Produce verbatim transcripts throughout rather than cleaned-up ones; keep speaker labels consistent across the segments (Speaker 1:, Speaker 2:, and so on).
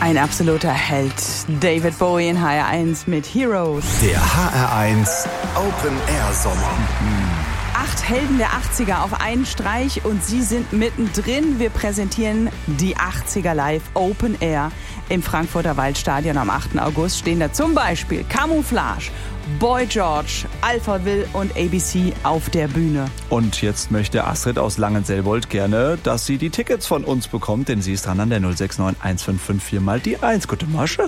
Speaker 1: Ein absoluter Held. David Bowie in H R eins mit Heroes.
Speaker 2: Der H R eins Open Air Sommer.
Speaker 1: Acht Helden der achtziger auf einen Streich und sie sind mittendrin. Wir präsentieren die achtziger live Open Air im Frankfurter Waldstadion. Am achten August stehen da zum Beispiel Camouflage, Boy George, Alpha Will und A B C auf der Bühne.
Speaker 3: Und jetzt möchte Astrid aus Langenselbold gerne, dass sie die Tickets von uns bekommt, denn sie ist dran an der null sechs neun eins fünf fünf vier mal die eins. Gute Masche.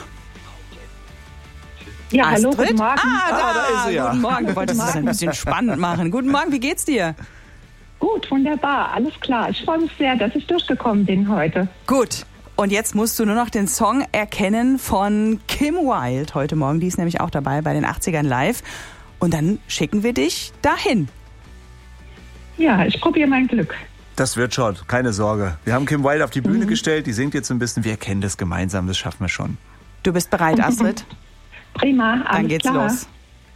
Speaker 4: Ja,
Speaker 1: Astrid?
Speaker 4: hallo, guten Morgen.
Speaker 1: Ah, da,
Speaker 3: Ah, da ist sie ja.
Speaker 1: Guten Morgen. Du wolltest es ein bisschen spannend machen. Guten Morgen, wie geht's dir?
Speaker 4: Gut, wunderbar, alles klar. Ich freue mich sehr, dass ich durchgekommen bin heute.
Speaker 1: Gut. Und jetzt musst du nur noch den Song erkennen von Kim Wilde heute Morgen. Die ist nämlich auch dabei bei den achtzigern live. Und dann schicken wir dich dahin.
Speaker 4: Ja, ich probiere mein Glück.
Speaker 3: Das wird schon, keine Sorge. Wir haben Kim Wilde auf die Bühne mhm. gestellt, die singt jetzt ein bisschen. Wir erkennen das gemeinsam, das schaffen wir schon.
Speaker 1: Du bist bereit, Astrid?
Speaker 4: Prima, alles
Speaker 1: Dann geht's
Speaker 4: klar.
Speaker 1: los.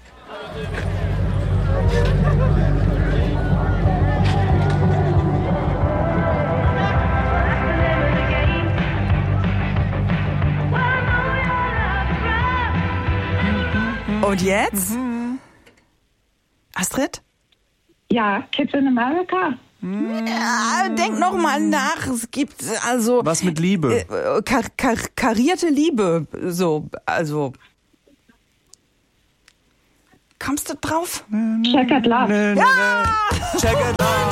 Speaker 1: Und jetzt? Mhm. Astrid?
Speaker 4: Ja, Kids in America.
Speaker 1: Ja, denk noch mal nach. Es gibt also...
Speaker 3: Was mit Liebe?
Speaker 1: Äh, kar kar karierte Liebe. So, also... Kommst du drauf?
Speaker 4: Checkered Love.
Speaker 1: Ja!
Speaker 3: Checkered Love.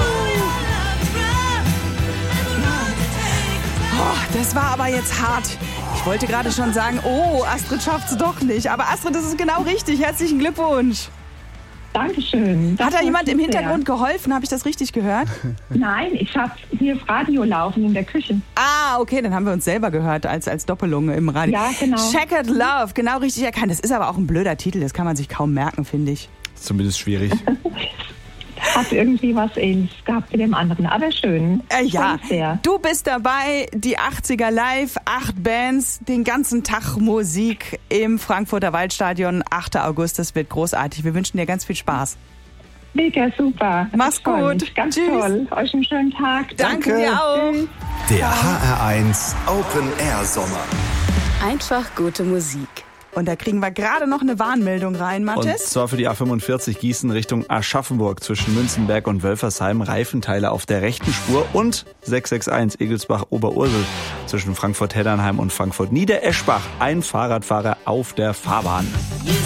Speaker 1: Oh, das war aber jetzt hart. Ich wollte gerade schon sagen, oh, Astrid schafft's doch nicht. Aber Astrid, das ist genau richtig. Herzlichen Glückwunsch.
Speaker 4: Dankeschön. Das
Speaker 1: Hat da jemand im
Speaker 4: sehr.
Speaker 1: Hintergrund geholfen? Habe ich das richtig gehört?
Speaker 4: Nein, ich habe hier das Radio laufen in der Küche.
Speaker 1: Ah, okay, dann haben wir uns selber gehört als, als Doppelung im Radio.
Speaker 4: Ja, genau.
Speaker 1: Checkered Love, genau richtig erkannt. Das ist aber auch ein blöder Titel, das kann man sich kaum merken, finde ich.
Speaker 3: Zumindest schwierig.
Speaker 4: Hat irgendwie was Ähnliches gehabt mit dem anderen, aber schön.
Speaker 1: Äh, ja,
Speaker 4: Sehr.
Speaker 1: du bist dabei, die achtziger live, acht Bands, den ganzen Tag Musik im Frankfurter Waldstadion, achter August, das wird großartig. Wir wünschen dir ganz viel Spaß.
Speaker 4: Mega super.
Speaker 1: Mach's
Speaker 4: Ich freu
Speaker 1: gut.
Speaker 4: mich. Ganz
Speaker 1: Tschüss.
Speaker 4: toll. Euch einen schönen Tag.
Speaker 1: Danke dir auch.
Speaker 4: Tschüss.
Speaker 2: Der H R eins Open Air Sommer.
Speaker 5: Einfach gute Musik.
Speaker 1: Und da kriegen wir gerade noch eine Warnmeldung rein,
Speaker 3: Und
Speaker 1: Mathis.
Speaker 3: zwar für die A fünfundvierzig Gießen Richtung Aschaffenburg zwischen Münzenberg und Wölfersheim. Reifenteile auf der rechten Spur und sechs sechs eins Egelsbach-Oberursel zwischen Frankfurt-Heddernheim und Frankfurt-Niedereschbach. Ein Fahrradfahrer auf der Fahrbahn.